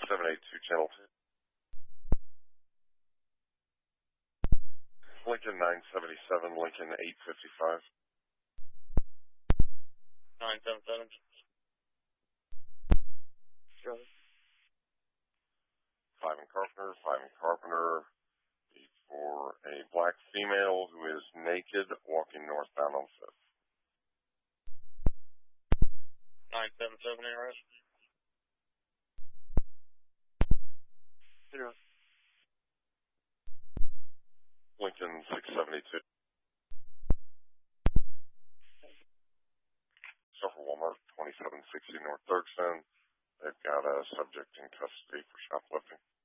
782 Channel 2. Lincoln 977, Lincoln 855. 977. Sure. 5 and Carpenter. For a black female who is naked walking northbound on 5th. 977 arrest. Zero. Lincoln 672. Suffer Walmart 2760 North Thurston. They've got a subject in custody for shoplifting.